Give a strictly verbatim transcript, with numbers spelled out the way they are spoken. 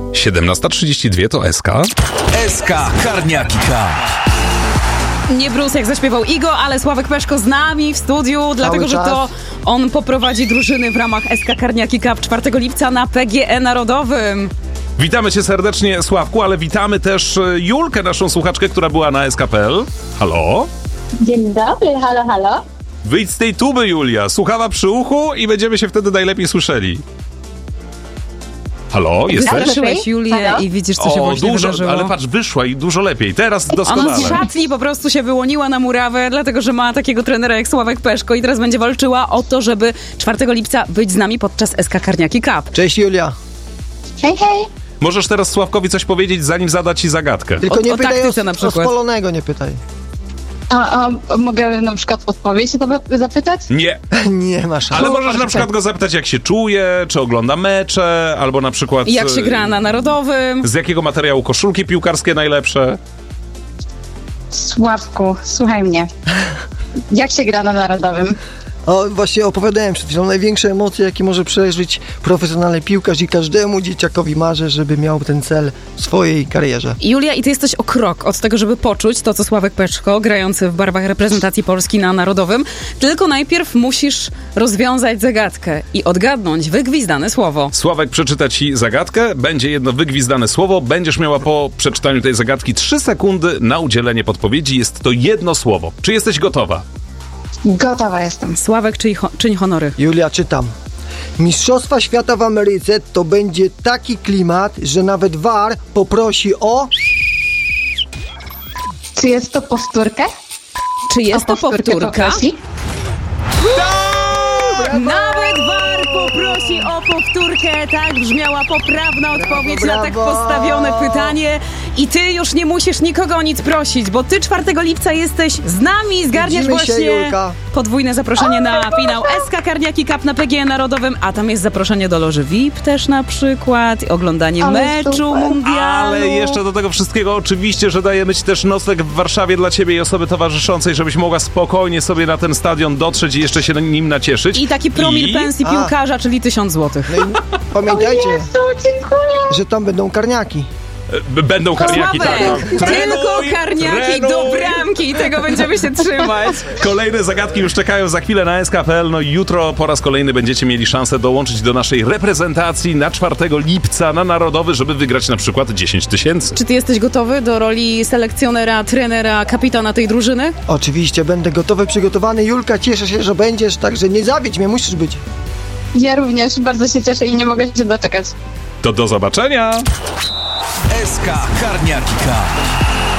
siedemnasta trzydzieści dwa to S K. S K Karniaki Cup. Nie Bruce, jak zaśpiewał Igo, ale Sławek Peszko z nami w studiu, dlatego że to on poprowadzi drużyny w ramach S K Karniaki Cup czwartego lipca na P G E Narodowym. Witamy cię serdecznie, Sławku, ale witamy też Julkę, naszą słuchaczkę, która była na S K kropka P L. Halo? Dzień dobry, halo, halo. Wyjdź z tej tuby, Julia. Słuchawa przy uchu i będziemy się wtedy najlepiej słyszeli. Halo, jesteś? Słyszyłeś Julię Halo? i widzisz, co się O, właśnie dużo, wydarzyło. ale patrz, wyszła i dużo lepiej. Teraz doskonale. Ona z szatni po prostu się wyłoniła na murawę, dlatego że ma takiego trenera jak Sławek Peszko i teraz będzie walczyła o to, żeby czwartego lipca być z nami podczas S K Karniaki Cup. Cześć, Julia. Hej, hej. Możesz teraz Sławkowi coś powiedzieć, zanim zada ci zagadkę. Tylko O- nie o pytaj taktyce o, na o przykład. spalonego, nie pytaj. A, a mogę na przykład odpowiedź zapytać? Nie, Nie ma szans. ale możesz na przykład go zapytać, jak się czuje, czy ogląda mecze, albo na przykład... I jak się e, gra na Narodowym. Z jakiego materiału koszulki piłkarskie najlepsze? Sławku, słuchaj mnie. Jak się gra na Narodowym? O, właśnie opowiadałem przed chwilą, największe emocje, jakie może przeżyć profesjonalny piłkarz i każdemu dzieciakowi marzę, żeby miał ten cel w swojej karierze. Julia, i ty jesteś o krok od tego, żeby poczuć to, co Sławek Peszko, grający w barwach reprezentacji Polski na Narodowym. Tylko najpierw musisz rozwiązać zagadkę i odgadnąć wygwizdane słowo. Sławek przeczyta ci zagadkę, będzie jedno wygwizdane słowo, będziesz miała po przeczytaniu tej zagadki trzy sekundy na udzielenie podpowiedzi. Jest to jedno słowo. Czy jesteś gotowa? Gotowa jestem. Sławek, czyń, ho- czyń honory. Julia, czytam. Mistrzostwa świata w Ameryce to będzie taki klimat, że nawet V A R poprosi o... Czy jest to powtórkę? Czy jest to powtórka? poprosi? Nawet V A R poprosi o powtórkę. Tak brzmiała poprawna odpowiedź na tak brawo. postawione pytanie. I ty już nie musisz nikogo o nic prosić, bo ty czwartego lipca jesteś z nami, zgarniasz Widzimy się, właśnie Julka. podwójne zaproszenie na finał S K Karniaki Cup na P G E Narodowym, a tam jest zaproszenie do loży V I P też na przykład, i oglądanie Ale meczu super. mundialu. Ale jeszcze do tego wszystkiego oczywiście, że dajemy ci też nocleg w Warszawie dla ciebie i osoby towarzyszącej, żebyś mogła spokojnie sobie na ten stadion dotrzeć i jeszcze się nim nacieszyć. I taki promil I- pensji A. piłkarza, czyli tysiąc złotych. No i pamiętajcie, Jezu, dziękuję. że tam będą karniaki. B- Będą karniaki, tak. Sławek, no. Trenuj, tylko karniaki trenuj. do bramki i tego będziemy się trzymać. Kolejne zagadki już czekają za chwilę na S K kropka P L. No i jutro po raz kolejny będziecie mieli szansę dołączyć do naszej reprezentacji na czwartego lipca na Narodowy, żeby wygrać na przykład dziesięć tysięcy. Czy ty jesteś gotowy do roli selekcjonera, trenera, kapitana tej drużyny? Oczywiście, będę gotowy, przygotowany. Julka, cieszę się, że będziesz, także nie zawiedź mnie, musisz być. Ja również bardzo się cieszę i nie mogę się doczekać. To do zobaczenia! S K Karniaki Cup.